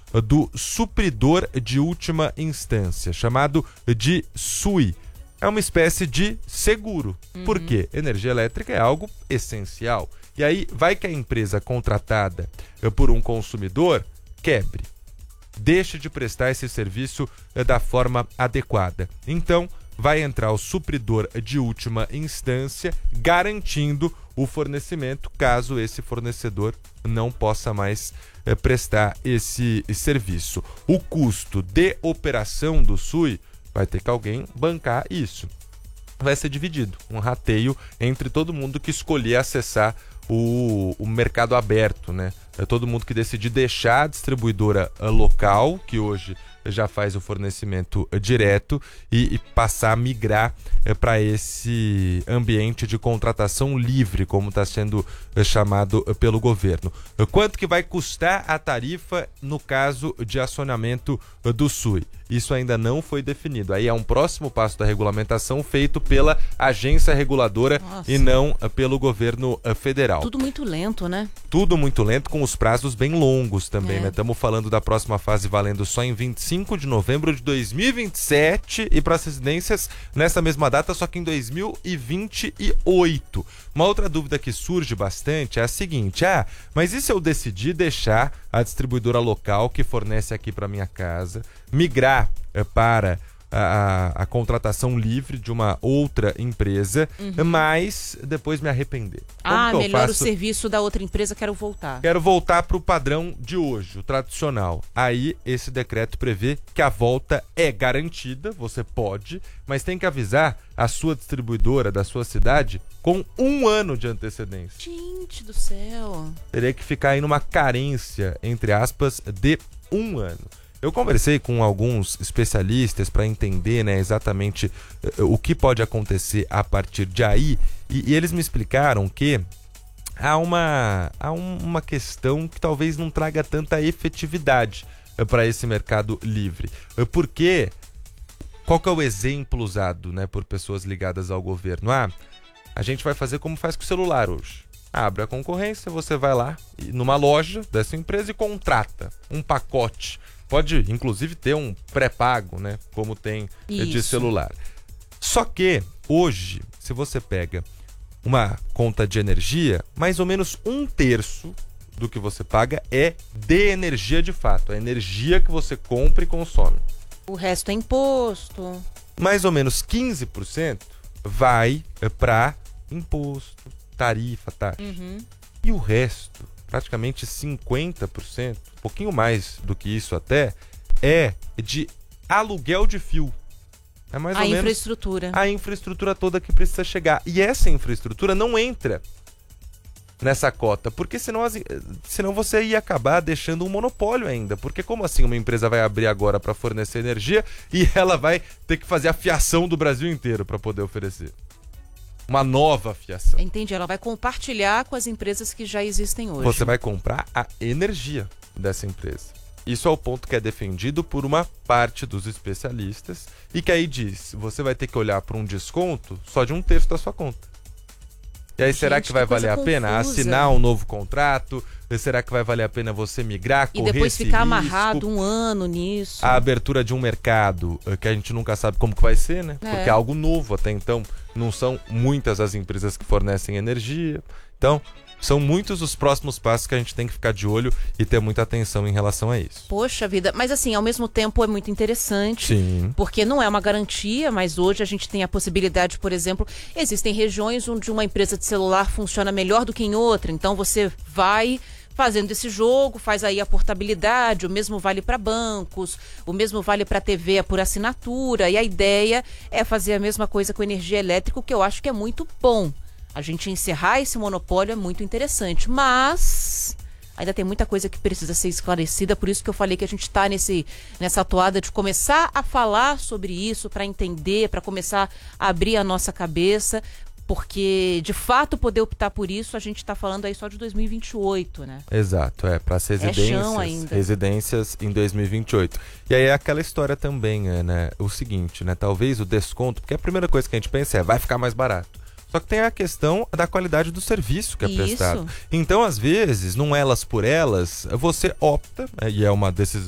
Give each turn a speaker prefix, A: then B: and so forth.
A: do supridor de última instância, chamado de SUI. É uma espécie de seguro. Por quê? Energia elétrica é algo essencial. E aí, vai que a empresa contratada por um consumidor quebre, deixe de prestar esse serviço da forma adequada. Então, vai entrar o supridor de última instância, garantindo o fornecimento, caso esse fornecedor não possa mais prestar esse serviço. O custo de operação do SUI vai ter que alguém bancar isso. Vai ser dividido, um rateio entre todo mundo que escolher acessar o mercado aberto, né? É todo mundo que decidir deixar a distribuidora local, que hoje já faz o fornecimento direto, e passar a migrar para esse ambiente de contratação livre, como está sendo chamado pelo governo. Quanto que vai custar a tarifa no caso de acionamento do SUI? Isso ainda não foi definido. Aí é um próximo passo da regulamentação feito pela agência reguladora. Nossa. E não pelo governo federal.
B: Tudo muito lento, né?
A: Tudo muito lento, com os prazos bem longos também, né? Estamos falando da próxima fase valendo só em 25 de novembro de 2027 e para as residências nessa mesma data, só que em 2028. Uma outra dúvida que surge bastante é a seguinte: mas e se eu decidir deixar a distribuidora local que fornece aqui para minha casa migrar para a contratação livre de uma outra empresa, mas depois me arrepender?
B: Melhor o serviço da outra empresa, quero voltar.
A: Quero voltar para o padrão de hoje, o tradicional. Aí esse decreto prevê que a volta é garantida, você pode, mas tem que avisar a sua distribuidora da sua cidade com 1 ano de antecedência.
B: Gente do céu!
A: Teria que ficar aí numa carência, entre aspas, de 1 ano. Eu conversei com alguns especialistas para entender, né, exatamente o que pode acontecer a partir de aí, e eles me explicaram que há uma questão que talvez não traga tanta efetividade para esse mercado livre. Porque, qual que é o exemplo usado, né, por pessoas ligadas ao governo? A gente vai fazer como faz com o celular hoje. Abre a concorrência, você vai lá numa loja dessa empresa e contrata um pacote. Pode, inclusive, ter um pré-pago, né? Como tem de celular. Só que, hoje, se você pega uma conta de energia, mais ou menos 1/3 do que você paga é de energia de fato. A energia que você compra e consome.
B: O resto é imposto.
A: Mais ou menos 15% vai para imposto, tarifa, taxa. E o resto, praticamente 50%, um pouquinho mais do que isso até, é de aluguel de fio. É mais ou menos
B: infraestrutura.
A: A infraestrutura toda que precisa chegar. E essa infraestrutura não entra nessa cota, porque senão você ia acabar deixando um monopólio ainda. Porque como assim uma empresa vai abrir agora para fornecer energia e ela vai ter que fazer a fiação do Brasil inteiro para poder oferecer? Uma nova fiação.
B: Entendi, ela vai compartilhar com as empresas que já existem hoje.
A: Você vai comprar a energia dessa empresa. Isso é o ponto que é defendido por uma parte dos especialistas e que aí diz, você vai ter que olhar para um desconto só de 1/3 da sua conta. E aí, será que vai valer a pena assinar um novo contrato? Será que vai valer a pena você migrar, correr esse risco?
B: E depois ficar amarrado 1 ano nisso?
A: A abertura de um mercado que a gente nunca sabe como que vai ser, né? Porque é algo novo até então. Não são muitas as empresas que fornecem energia. Então, são muitos os próximos passos que a gente tem que ficar de olho e ter muita atenção em relação a isso.
B: Poxa vida, mas assim, ao mesmo tempo é muito interessante.
A: Sim.
B: Porque não é uma garantia, mas hoje a gente tem a possibilidade, por exemplo, existem regiões onde uma empresa de celular funciona melhor do que em outra. Então você vai fazendo esse jogo, faz aí a portabilidade, o mesmo vale para bancos, o mesmo vale para TV por assinatura, e a ideia é fazer a mesma coisa com energia elétrica, o que eu acho que é muito bom. A gente encerrar esse monopólio é muito interessante, mas ainda tem muita coisa que precisa ser esclarecida, por isso que eu falei que a gente está nessa toada de começar a falar sobre isso, para entender, para começar a abrir a nossa cabeça, porque, de fato, poder optar por isso, a gente está falando aí só de 2028, né?
A: Exato, para as residências em 2028. E aí é aquela história também, né? O seguinte, né? Talvez o desconto, porque a primeira coisa que a gente pensa vai ficar mais barato. Só que tem a questão da qualidade do serviço que é prestado. Então, às vezes, num elas por elas, você opta, e é uma decisão